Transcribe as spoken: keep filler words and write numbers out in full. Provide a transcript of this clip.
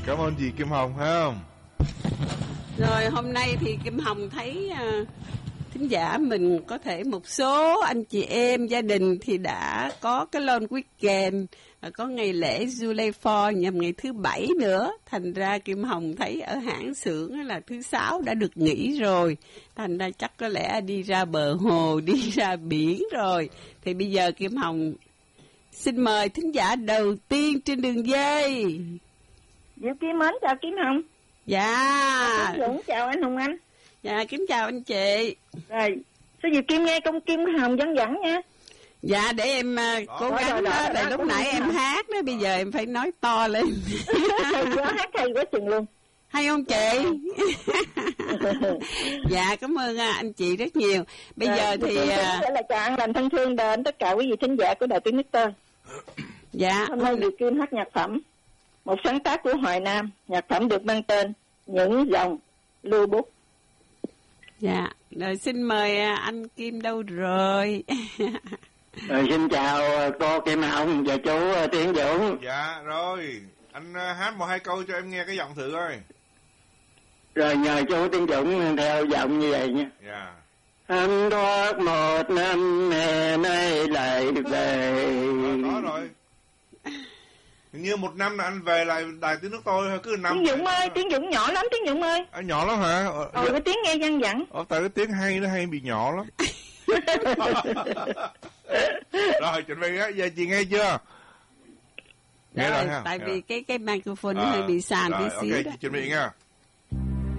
cảm ơn chị Kim Hồng phải không? Rồi hôm nay thì Kim Hồng thấy uh, thính giả mình có thể một số anh chị em gia đình thì đã có cái long weekend, có ngày lễ July fourth nhằm ngày thứ bảy nữa. Thành ra Kim Hồng thấy ở hãng xưởng là thứ sáu đã được nghỉ rồi. Thành ra chắc có lẽ đi ra bờ hồ, đi ra biển rồi. Thì bây giờ Kim Hồng xin mời thính giả đầu tiên trên đường dây. Diệu Kim mến chào Kim Hồng. Dạ. Dũng chào anh Hồng Anh. Dạ kính chào anh chị. Rồi, sao Diệu Kim nghe công Kim Hồng dẫn dẫn nha. Dạ để em uh, cố đó, gắng đó, tại lúc nãy em hát đó, bây giờ em phải nói to lên. Hay quá, hát hay quá chừng luôn. Hay không chị? Dạ cảm ơn anh chị rất nhiều. Bây rồi, giờ thì sẽ là chào ăn lành thân thương đến tất cả quý vị thính giả của Đài Tiếng Nước Tơ. Dạ. Hôm nay Diệu Kim hát nhạc phẩm, một sáng tác của Hoài Nam. Nhạc phẩm được mang tên Những Dòng Lưu Bút. Dạ, rồi xin mời anh Kim đâu rồi? Rồi, xin chào cô Kim Hồng và chú Tiến Dũng. Dạ rồi, anh hát một hai câu cho em nghe cái giọng thử coi. Rồi nhờ chú Tiến Dũng theo giọng như vậy nha. Dạ. Anh thoát một năm hè nay lại về. Rồi, có rồi. Như một năm là anh về lại Đài Tiếng Nước Tôi thôi, cứ năm. Tiến Dũng ơi, Tiến Dũng nhỏ lắm Tiến Dũng ơi. À, nhỏ lắm hả? Ờ, cái tiếng nghe văng vẳng. Ờ, tại cái tiếng hay nó hay bị nhỏ lắm. Rồi chuẩn bị á, giờ chị nghe chưa? Nghe rồi, rồi ha. Tại nghe vì rồi. cái cái microphone nó à, hơi bị sàn tí xíu okay, đó. Chuẩn bị nha.